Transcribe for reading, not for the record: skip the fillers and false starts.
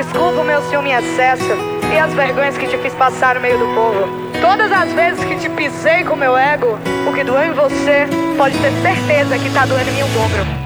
desculpa o meu ciúme em excesso e as vergonhas que te fiz passar no meio do povo. Todas as vezes que te pisei com meu ego, o que doeu em você, pode ter certeza que tá doendo em mim o dobro.